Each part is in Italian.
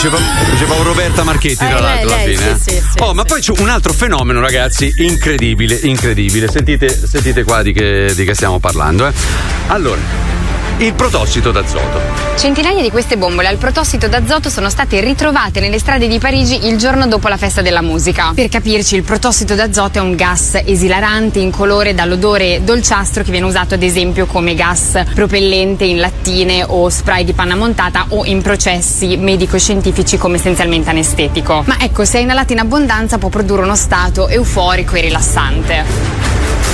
Faceva Roberta Marchetti, tra l'altro, alla fine. Sì, ma poi c'è un altro fenomeno, ragazzi, incredibile. Sentite qua di che stiamo parlando. Allora, il protossido d'azoto. Centinaia di queste bombole al protossido d'azoto sono state ritrovate nelle strade di Parigi il giorno dopo la festa della musica. Per capirci, il protossido d'azoto è un gas esilarante, incolore, dall'odore dolciastro, che viene usato ad esempio come gas propellente in lattine o spray di panna montata o in processi medico-scientifici come essenzialmente anestetico. Ma ecco, se inalato in abbondanza può produrre uno stato euforico e rilassante.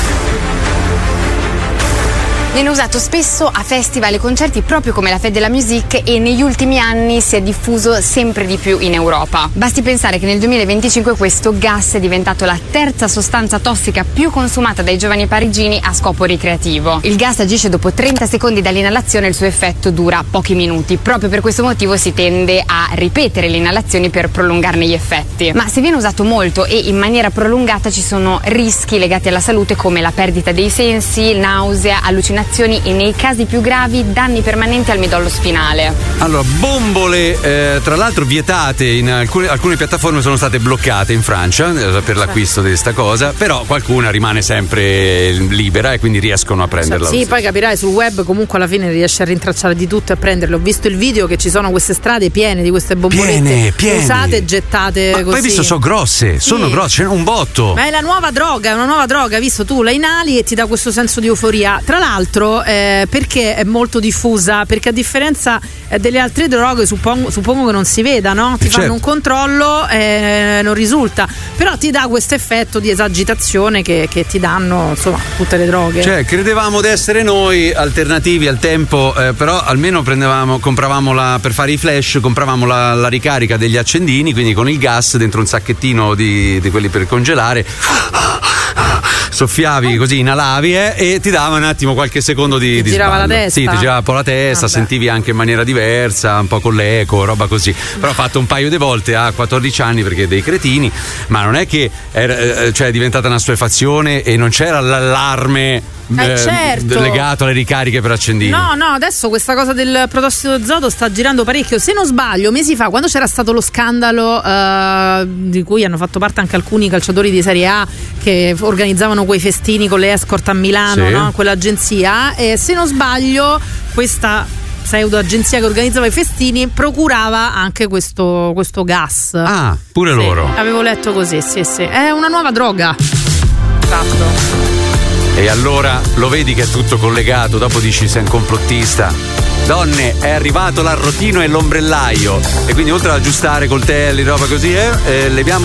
Viene usato spesso a festival e concerti proprio come la Fête de la Musique e negli ultimi anni si è diffuso sempre di più in Europa. Basti pensare che nel 2025 questo gas è diventato la terza sostanza tossica più consumata dai giovani parigini a scopo ricreativo. Il gas agisce dopo 30 secondi dall'inalazione e il suo effetto dura pochi minuti. Proprio per questo motivo si tende a ripetere le inalazioni per prolungarne gli effetti. Ma se viene usato molto e in maniera prolungata ci sono rischi legati alla salute come la perdita dei sensi, nausea, allucinazioni e nei casi più gravi danni permanenti al midollo spinale. Allora, bombole tra l'altro vietate in alcune piattaforme sono state bloccate in Francia per l'acquisto di questa cosa, però qualcuna rimane sempre libera e quindi riescono a prenderla. Sì, poi capirai, sul web comunque alla fine riesci a rintracciare di tutto e a prenderlo. Ho visto il video che ci sono queste strade piene di queste bombolette piene. usate e gettate. Ma così. Poi hai visto, sono grosse, ce n'è un botto. Ma è una nuova droga, visto, tu la inali e ti dà questo senso di euforia. Tra l'altro perché è molto diffusa? Perché a differenza delle altre droghe suppongo che non si veda, no? Ti fanno un controllo, non risulta, però ti dà questo effetto di esagitazione che ti danno insomma tutte le droghe. Cioè, credevamo di essere noi alternativi al tempo, però almeno compravamo per fare i flash, compravamo la ricarica degli accendini, quindi con il gas dentro un sacchettino di quelli per congelare. Soffiavi così, inalavi e ti dava un attimo qualche secondo di girava sballo. la testa. Sì, ti girava un po' la testa, sentivi anche in maniera diversa, un po' con l'eco, roba così. Però ho fatto un paio di volte a 14 anni perché dei cretini, ma non è che è diventata una assuefazione e non c'era l'allarme certo, legato alle ricariche per accendini. No, adesso questa cosa del protossido d'azoto sta girando parecchio. Se non sbaglio, mesi fa, quando c'era stato lo scandalo di cui hanno fatto parte anche alcuni calciatori di Serie A che organizzavano quei festini con le escort a Milano, sì, no? Quell'agenzia, e se non sbaglio questa pseudo agenzia che organizzava i festini procurava anche questo gas. Ah, pure sì, loro. Avevo letto così, sì. È una nuova droga. Esatto. E allora lo vedi che è tutto collegato, dopo dici sei un complottista. Donne, è arrivato l'arrotino e l'ombrellaio e quindi oltre ad aggiustare coltelli, roba così, leviamo